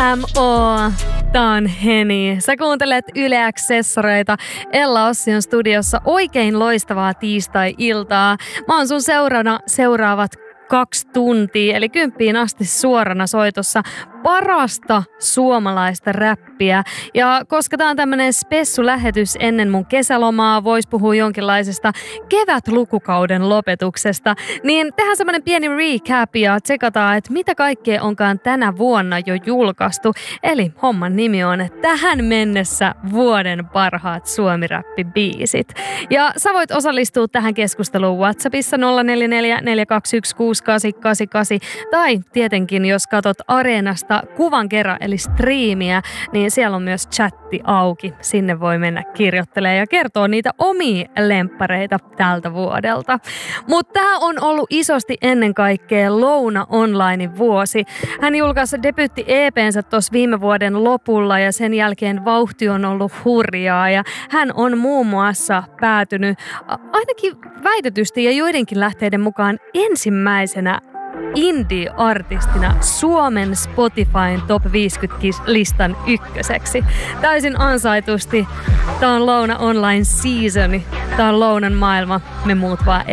M.O. Tää on Heni. Sä kuuntelet Yle Accessoreita. Ella Ossi on studiossa. Oikein loistavaa tiistai-iltaa. Mä oon sun seuraavat 2 tuntia, eli 10 asti suorana soitossa parasta suomalaista räppiä. Ja koska tää on tämmönen spessulähetys ennen mun kesälomaa, vois puhua jonkinlaisesta kevätlukukauden lopetuksesta, niin tehdään semmonen pieni recap ja tsekataan, että mitä kaikkea onkaan tänä vuonna jo julkaistu. Eli homman nimi on tähän mennessä vuoden parhaat suomiräppibiisit. Ja sä voit osallistua tähän keskusteluun WhatsAppissa 044 421 6888 tai tietenkin jos katot Areenasta kuvan kerran eli striimiä, niin siellä on myös chatti auki. Sinne voi mennä kirjoittelemaan ja kertoa niitä omia lemppareita tältä vuodelta. Mutta tämä on ollut isosti ennen kaikkea Louna Onlinein vuosi. Hän julkaisi debyytti-EP:nsä tuossa viime vuoden lopulla ja sen jälkeen vauhti on ollut hurjaa. Ja hän on muun muassa päätynyt ainakin väitetysti ja joidenkin lähteiden mukaan ensimmäisenä indie-artistina Suomen Spotifyn Top 50-listan ykköseksi. Täysin ansaitusti. Tää on Louna Online Season. Tää on Lounan maailma. Me muut vaan